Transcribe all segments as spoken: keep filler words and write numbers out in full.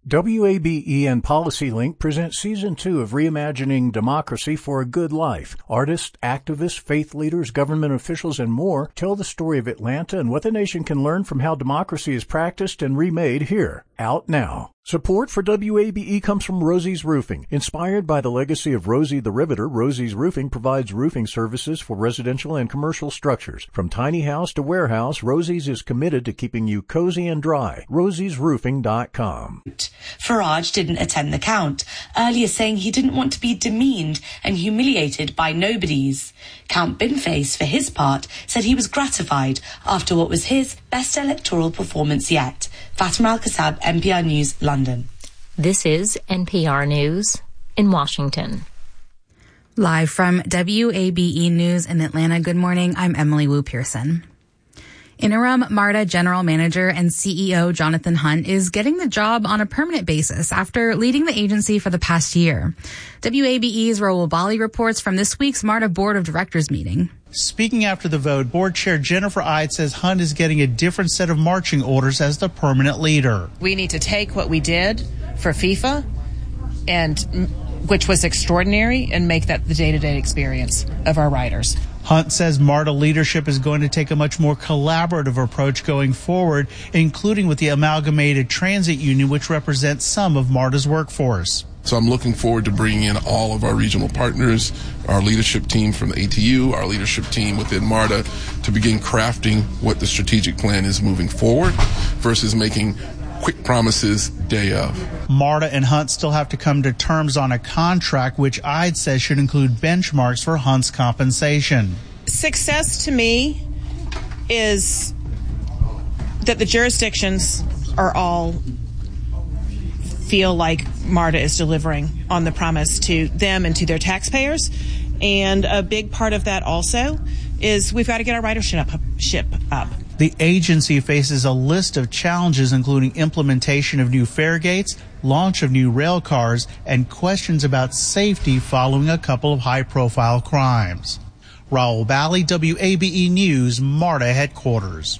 W A B E and PolicyLink present Season two of Reimagining Democracy for a Good Life. Artists, activists, faith leaders, government officials, and more tell the story of Atlanta and what the nation can learn from how democracy is practiced and remade here. Out now. Support for W A B E comes from Rosie's Roofing. Inspired by the legacy of Rosie the Riveter, Rosie's Roofing provides roofing services for residential and commercial structures. From tiny house to warehouse, Rosie's is committed to keeping you cozy and dry. rosies roofing dot com. Farage didn't attend the count, earlier saying he didn't want to be demeaned and humiliated by nobodies. Count Binface, for his part, said he was gratified after what was his best electoral performance yet. Fatima Al-Kassab, N P R News, London. This is N P R News in Washington. Live from W A B E News in Atlanta, good morning. I'm Emily Wu Pearson. Interim MARTA General Manager and C E O Jonathan Hunt is getting the job on a permanent basis after leading the agency for the past year. W A B E's Raul Bali reports from this week's MARTA Board of Directors meeting. Speaking after the vote, Board Chair Jennifer Ide says Hunt is getting a different set of marching orders as the permanent leader. We need to take what we did for FIFA, and which was extraordinary, and make that the day-to-day experience of our riders. Hunt says MARTA leadership is going to take a much more collaborative approach going forward, including with the Amalgamated Transit Union, which represents some of MARTA's workforce. So I'm looking forward to bringing in all of our regional partners, our leadership team from the A T U, our leadership team within MARTA, to begin crafting what the strategic plan is moving forward versus making quick promises day of. MARTA and Hunt still have to come to terms on a contract, which Ide says should include benchmarks for Hunt's compensation. Success to me is that the jurisdictions are all feel like MARTA is delivering on the promise to them and to their taxpayers. And a big part of that also is we've got to get our ridership up. Ship up. The agency faces a list of challenges, including implementation of new fare gates, launch of new rail cars, and questions about safety following a couple of high-profile crimes. Raul Bali, W A B E News, MARTA headquarters.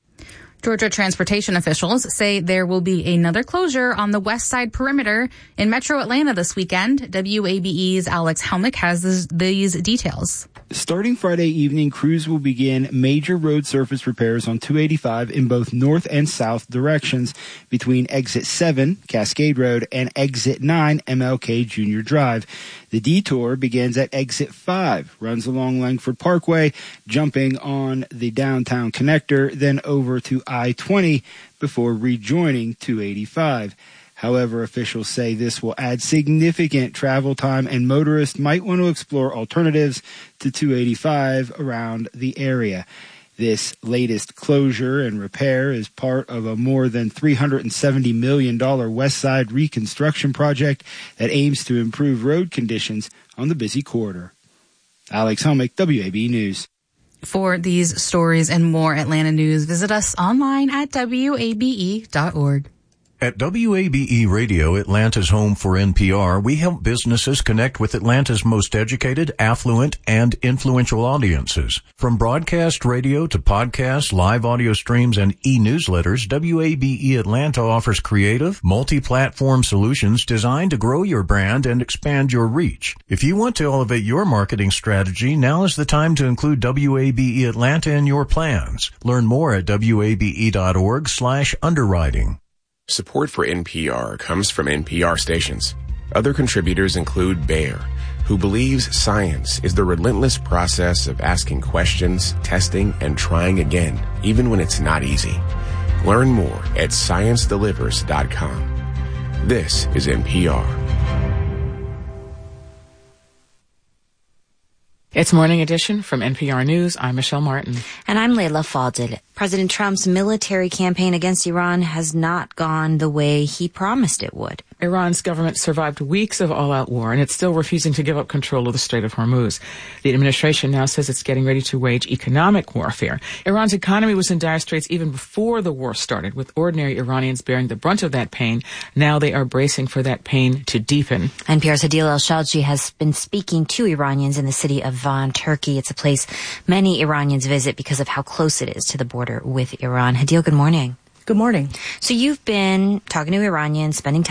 Georgia transportation officials say there will be another closure on the west side perimeter in Metro Atlanta this weekend. W A B E's Alex Helmick has this, these details. Starting Friday evening, crews will begin major road surface repairs on two eighty-five in both north and south directions between Exit seven, Cascade Road, and Exit nine, M L K Junior Drive. The detour begins at Exit five, runs along Langford Parkway, jumping on the downtown connector, then over to I twenty before rejoining two eighty-five. However, officials say this will add significant travel time, and motorists might want to explore alternatives to two eighty-five around the area. This latest closure and repair is part of a more than three hundred seventy million dollars West Side reconstruction project that aims to improve road conditions on the busy corridor. Alex Helmick, W A B E News. For these stories and more Atlanta news, visit us online at W A B E dot org. At W A B E Radio, Atlanta's home for N P R, we help businesses connect with Atlanta's most educated, affluent, and influential audiences. From broadcast radio to podcasts, live audio streams, and e-newsletters, W A B E Atlanta offers creative, multi-platform solutions designed to grow your brand and expand your reach. If you want to elevate your marketing strategy, now is the time to include W A B E Atlanta in your plans. Learn more at W A B E dot org slash underwriting. Support for N P R comes from N P R stations. Other contributors include Bayer, who believes science is the relentless process of asking questions, testing, and trying again, even when it's not easy. Learn more at science delivers dot com. This is N P R. It's Morning Edition from N P R News. I'm Michelle Martin. And I'm Layla Fadil. President Trump's military campaign against Iran has not gone the way he promised it would. Iran's government survived weeks of all-out war, and it's still refusing to give up control of the Strait of Hormuz. The administration now says it's getting ready to wage economic warfare. Iran's economy was in dire straits even before the war started, with ordinary Iranians bearing the brunt of that pain. Now they are bracing for that pain to deepen. N P R's Hadil El-Shalji has been speaking to Iranians in the city of Van, Turkey. It's a place many Iranians visit because of how close it is to the border with Iran. Hadil, good morning. Good morning. So you've been talking to Iranians, spending time